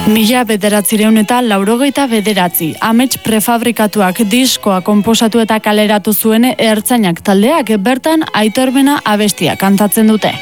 1989, amets prefabrikatuak diskoa konposatu eta kaleratu zuen Ertzainak taldeak bertan Aitor Bena abestia kantatzen dute.